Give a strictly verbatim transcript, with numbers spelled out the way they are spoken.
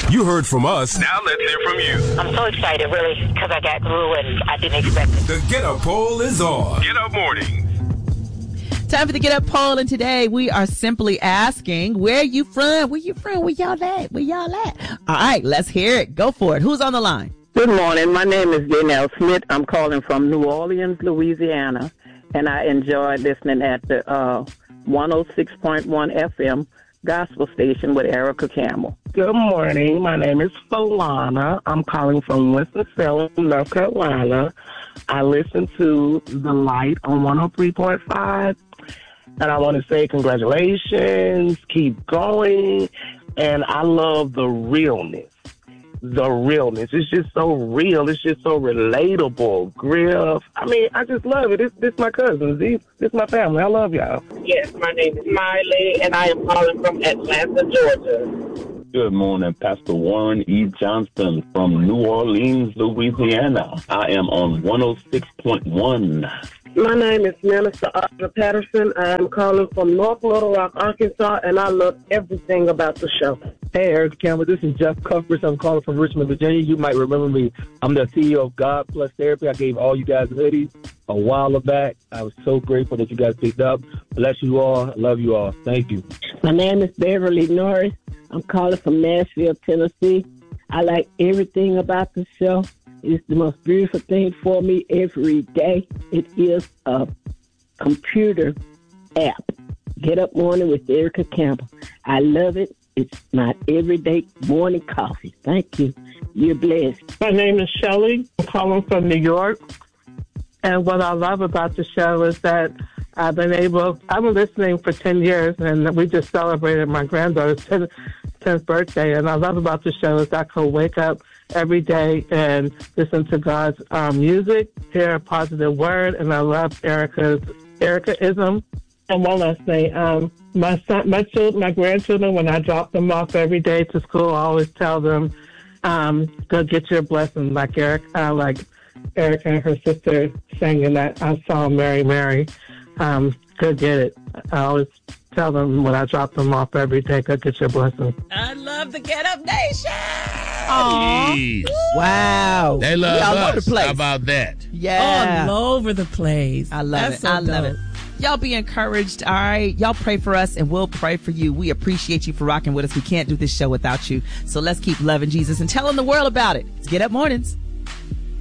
You heard from us. Now let's hear from you. I'm so excited, really, because I got through and I didn't expect it. The Get Up poll is on. Get Up Mornings. Time for the Get Up poll, and today we are simply asking, where you from? Where you from? Where y'all at? Where y'all at? All right, let's hear it. Go for it. Who's on the line? Good morning. My name is Janelle Smith. I'm calling from New Orleans, Louisiana, and I enjoy listening at the uh, one oh six point one F M gospel station with Erica Campbell. Good morning. My name is Folana. I'm calling from Winston-Salem, North Carolina. I listen to The Light on one oh three point five. And I want to say congratulations, keep going, and I love the realness. The realness. It's just so real. It's just so relatable. Griff. I mean, I just love it. This this my cousins. These this my family. I love y'all. Yes, my name is Miley, and I am calling from Atlanta, Georgia. Good morning, Pastor Warren E. Johnston from New Orleans, Louisiana. I am on one oh six point one. My name is Minister Arthur Patterson. I am calling from North Little Rock, Arkansas, and I love everything about the show. Hey, Eric Campbell, this is Jeff Cuthbert. I'm calling from Richmond, Virginia. You might remember me. I'm the C E O of God Plus Therapy. I gave all you guys hoodies a while back. I was so grateful that you guys picked up. Bless you all. I love you all. Thank you. My name is Beverly Norris. I'm calling from Nashville, Tennessee. I like everything about the show. It's the most beautiful thing for me every day. It is a computer app. Get Up Morning with Erica Campbell. I love it. It's my everyday morning coffee. Thank you. You're blessed. My name is Shelley. I'm calling from New York. And what I love about the show is that I've been able, I've been listening for ten years, and we just celebrated my granddaughter's tenth birthday. And I love about the show is I can wake up every day and listen to God's um, music, hear a positive word, and I love Erica's Ericaism. And one last thing, um, my son, my children, my grandchildren, when I drop them off every day to school, I always tell them, um, "Go get your blessing," like Eric, uh, like Erica and her sister sang in that uh, song, "Mary, Mary." Um, go get it. I always tell them when I drop them off every day, "Go get your blessing." I love the Get Up Nation. Jeez. Wow. They love all us. over the place. How about that? Yeah. All over the place. I love That's it. so I love dope. it. Y'all be encouraged, all right? Y'all pray for us, and we'll pray for you. We appreciate you for rocking with us. We can't do this show without you. So let's keep loving Jesus and telling the world about it. It's Get Up Mornings.